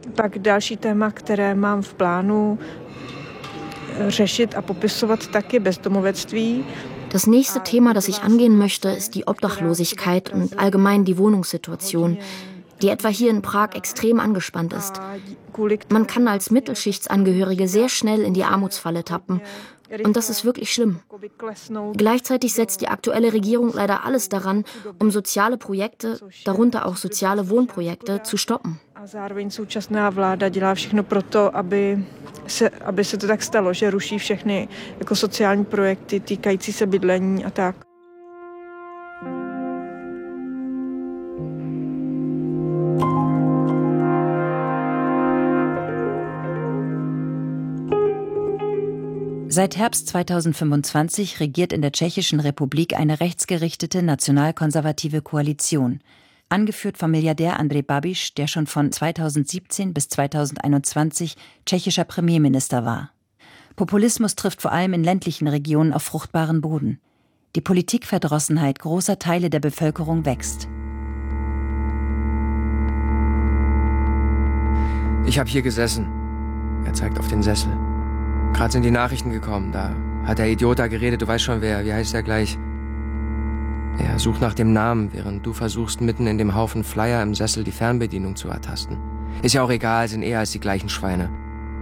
Pak další téma, které mám v plánu řešit a popisovat, tak je bezdomovectví. Das nächste Thema, das ich angehen möchte, ist die Obdachlosigkeit und allgemein die Wohnungssituation, die etwa hier in Prag extrem angespannt ist. Man kann als Mittelschichtsangehörige sehr schnell in die Armutsfalle tappen. Und das ist wirklich schlimm. Gleichzeitig setzt die aktuelle Regierung leider alles daran, um soziale Projekte, darunter auch soziale Wohnprojekte, zu stoppen. A zároveň současná vláda dělá všechno proto, aby se to tak stalo, že ruší všechny jako sociální projekty týkající se bydlení a tak. Seit Herbst 2025 regiert in der Tschechischen Republik eine rechtsgerichtete nationalkonservative Koalition, angeführt vom Milliardär Andrej Babiš, der schon von 2017 bis 2021 tschechischer Premierminister war. Populismus trifft vor allem in ländlichen Regionen auf fruchtbaren Boden. Die Politikverdrossenheit großer Teile der Bevölkerung wächst. Ich habe hier gesessen. Er zeigt auf den Sessel. Gerade sind die Nachrichten gekommen. Da hat der Idiot da geredet, du weißt schon wer. Wie heißt er gleich? Er sucht nach dem Namen, während du versuchst, mitten in dem Haufen Flyer im Sessel die Fernbedienung zu ertasten. Ist ja auch egal, sind eher als die gleichen Schweine.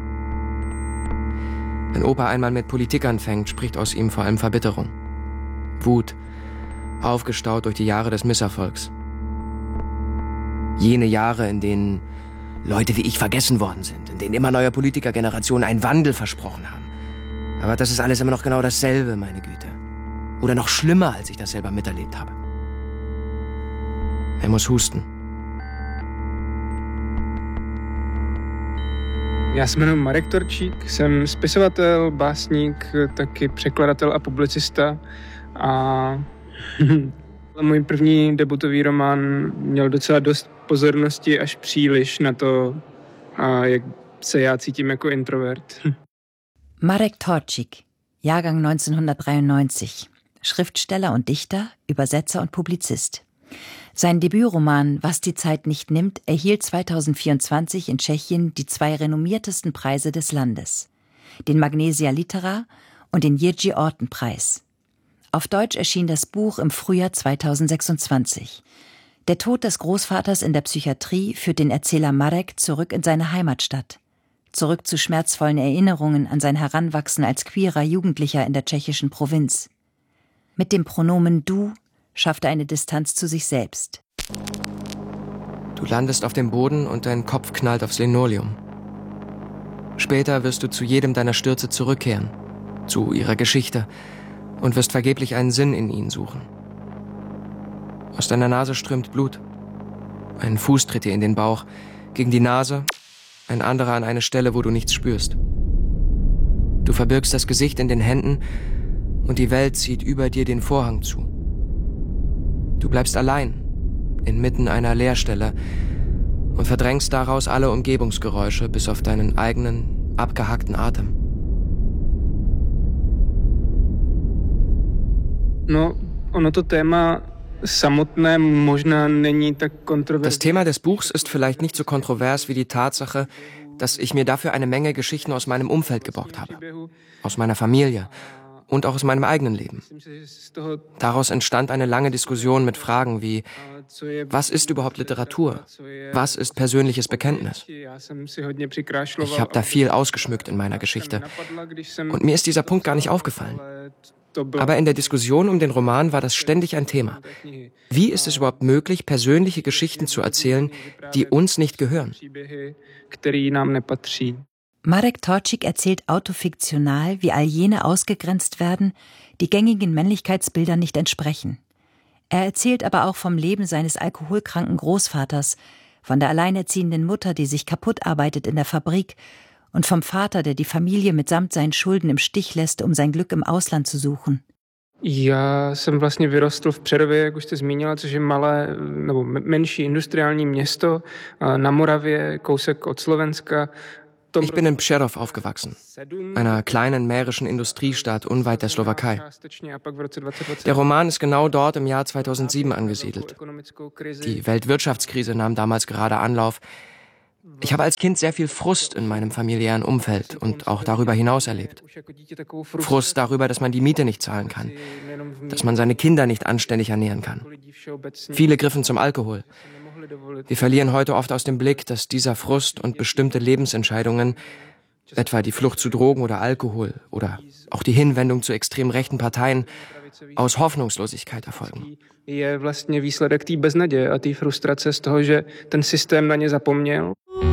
Wenn Opa einmal mit Politik anfängt, spricht aus ihm vor allem Verbitterung. Wut, aufgestaut durch die Jahre des Misserfolgs. Jene Jahre, in denen Leute wie ich vergessen worden sind, in denen immer neue Politikergenerationen einen Wandel versprochen haben. Aber das ist alles immer noch genau dasselbe, meine Güte. Oder noch schlimmer, als ich das selber miterlebt habe. Er muss husten. Já se jmenuji Marek Torčík, jsem spisovatel, básník, taky překladatel a publicista. A můj první debutový román měl docela dost pozornosti, až příliš na to, jak se já cítím jako introvert. Marek Torčík, Jahrgang 1993, Schriftsteller und Dichter, Übersetzer und Publizist. Sein Debütroman »Was die Zeit nicht nimmt« erhielt 2024 in Tschechien die 2 renommiertesten Preise des Landes, den Magnesia Litera und den Jiří Orton-Preis. Auf Deutsch erschien das Buch im Frühjahr 2026. Der Tod des Großvaters in der Psychiatrie führt den Erzähler Marek zurück in seine Heimatstadt, zurück zu schmerzvollen Erinnerungen an sein Heranwachsen als queerer Jugendlicher in der tschechischen Provinz. Mit dem Pronomen du schafft er eine Distanz zu sich selbst. Du landest auf dem Boden und dein Kopf knallt aufs Linoleum. Später wirst du zu jedem deiner Stürze zurückkehren, zu ihrer Geschichte, und wirst vergeblich einen Sinn in ihnen suchen. Aus deiner Nase strömt Blut. Ein Fuß tritt dir in den Bauch, gegen die Nase, ein anderer an eine Stelle, wo du nichts spürst. Du verbirgst das Gesicht in den Händen und die Welt zieht über dir den Vorhang zu. Du bleibst allein, inmitten einer Leerstelle, und verdrängst daraus alle Umgebungsgeräusche bis auf deinen eigenen, abgehackten Atem. No, ono to Thema samotné možná není tak kontroverzní. Das Thema des Buchs ist vielleicht nicht so kontrovers wie die Tatsache, dass ich mir dafür eine Menge Geschichten aus meinem Umfeld geborgt habe. Aus meiner Familie und auch aus meinem eigenen Leben. Daraus entstand eine lange Diskussion mit Fragen wie: Was ist überhaupt Literatur? Was ist persönliches Bekenntnis? Ich habe da viel ausgeschmückt in meiner Geschichte. Und mir ist dieser Punkt gar nicht aufgefallen. Aber in der Diskussion um den Roman war das ständig ein Thema. Wie ist es überhaupt möglich, persönliche Geschichten zu erzählen, die uns nicht gehören? Marek Torčík erzählt autofiktional, wie all jene ausgegrenzt werden, die gängigen Männlichkeitsbildern nicht entsprechen. Er erzählt aber auch vom Leben seines alkoholkranken Großvaters, von der alleinerziehenden Mutter, die sich kaputt arbeitet in der Fabrik, und vom Vater, der die Familie mitsamt seinen Schulden im Stich lässt, um sein Glück im Ausland zu suchen. Já jsem vlastně vyrostl v Přerově, jak už jste zmínila, což je malé nebo menší industriální město na Moravě, kousek od Slovenska. Ich bin in Přerov aufgewachsen, einer kleinen mährischen Industriestadt unweit der Slowakei. Der Roman ist genau dort im Jahr 2007 angesiedelt. Die Weltwirtschaftskrise nahm damals gerade Anlauf. Ich habe als Kind sehr viel Frust in meinem familiären Umfeld und auch darüber hinaus erlebt. Frust darüber, dass man die Miete nicht zahlen kann, dass man seine Kinder nicht anständig ernähren kann. Viele griffen zum Alkohol. Wir verlieren heute oft aus dem Blick, dass dieser Frust und bestimmte Lebensentscheidungen, etwa die Flucht zu Drogen oder Alkohol oder auch die Hinwendung zu extrem rechten Parteien, aus Hoffnungslosigkeit erfolgen. Je vlastně výsledek té beznaděje a té frustrace z toho, že ten systém na ně zapomněl.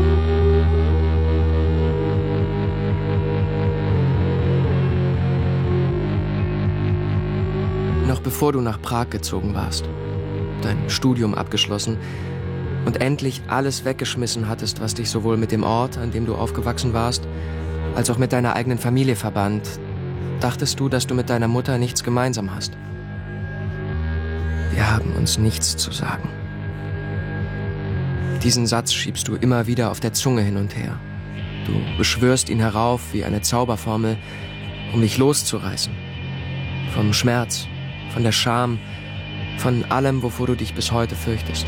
Noch bevor du nach Prag gezogen warst, dein Studium abgeschlossen und endlich alles weggeschmissen hattest, was dich sowohl mit dem Ort, an dem du aufgewachsen warst, als auch mit deiner eigenen Familie verband, dachtest du, dass du mit deiner Mutter nichts gemeinsam hast. Wir haben uns nichts zu sagen. Diesen Satz schiebst du immer wieder auf der Zunge hin und her. Du beschwörst ihn herauf wie eine Zauberformel, um dich loszureißen. Vom Schmerz, von der Scham, von allem, wovor du dich bis heute fürchtest.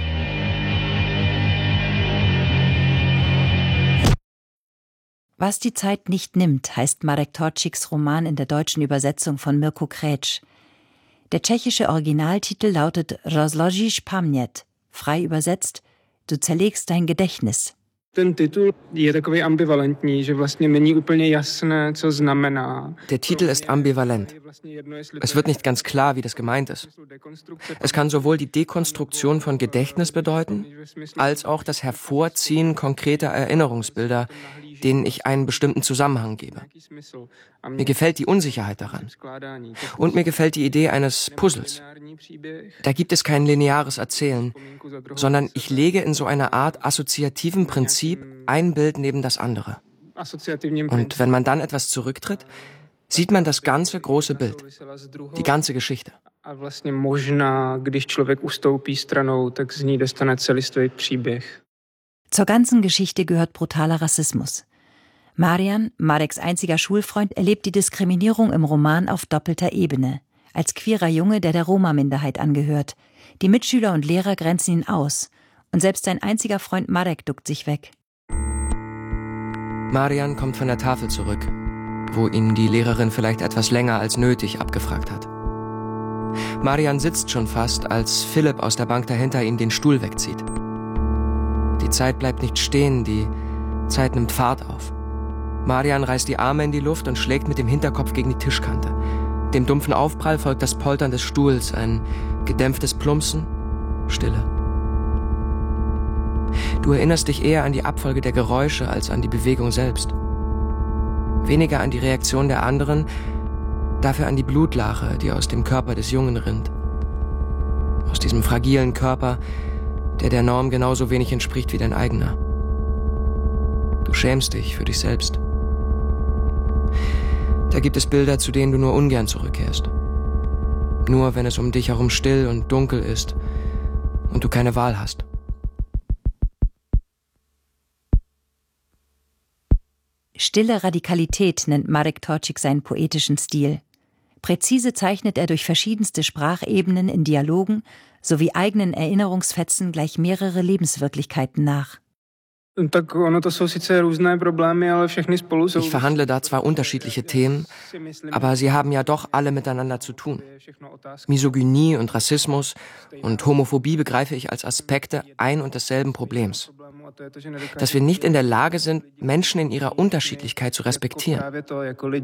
Was die Zeit nicht nimmt, heißt Marek Torčiks Roman in der deutschen Übersetzung von Mirko Kretsch. Der tschechische Originaltitel lautet Rozložíš paměť, frei übersetzt, du zerlegst dein Gedächtnis. Ten titul je takový ambivalentní, že vlastně není úplně jasné, co znamená. Der Titel ist ambivalent. Es wird nicht ganz klar, wie das gemeint ist. Es kann sowohl die Dekonstruktion von Gedächtnis bedeuten, als auch das Hervorziehen konkreter Erinnerungsbilder, denen ich einen bestimmten Zusammenhang gebe. Mir gefällt die Unsicherheit daran. Und mir gefällt die Idee eines Puzzles. Da gibt es kein lineares Erzählen, sondern ich lege in so einer Art assoziativen Prinzip ein Bild neben das andere. Und wenn man dann etwas zurücktritt, sieht man das ganze große Bild, die ganze Geschichte. Zur ganzen Geschichte gehört brutaler Rassismus. Marian, Mareks einziger Schulfreund, erlebt die Diskriminierung im Roman auf doppelter Ebene. Als queerer Junge, der Roma-Minderheit angehört. Die Mitschüler und Lehrer grenzen ihn aus. Und selbst sein einziger Freund Marek duckt sich weg. Marian kommt von der Tafel zurück, wo ihn die Lehrerin vielleicht etwas länger als nötig abgefragt hat. Marian sitzt schon fast, als Philipp aus der Bank dahinter ihn den Stuhl wegzieht. Die Zeit bleibt nicht stehen, die Zeit nimmt Fahrt auf. Marian reißt die Arme in die Luft und schlägt mit dem Hinterkopf gegen die Tischkante. Dem dumpfen Aufprall folgt das Poltern des Stuhls, ein gedämpftes Plumpsen, Stille. Du erinnerst dich eher an die Abfolge der Geräusche als an die Bewegung selbst. Weniger an die Reaktion der anderen, dafür an die Blutlache, die aus dem Körper des Jungen rinnt. Aus diesem fragilen Körper, der Norm genauso wenig entspricht wie dein eigener. Du schämst dich für dich selbst. Da gibt es Bilder, zu denen du nur ungern zurückkehrst. Nur wenn es um dich herum still und dunkel ist und du keine Wahl hast. Stille Radikalität nennt Marek Torčík seinen poetischen Stil. Präzise zeichnet er durch verschiedenste Sprachebenen in Dialogen sowie eigenen Erinnerungsfetzen gleich mehrere Lebenswirklichkeiten nach. Ich verhandle da zwar unterschiedliche Themen, aber sie haben ja doch alle miteinander zu tun. Misogynie und Rassismus und Homophobie begreife ich als Aspekte ein und desselben Problems. Dass wir nicht in der Lage sind, Menschen in ihrer Unterschiedlichkeit zu respektieren.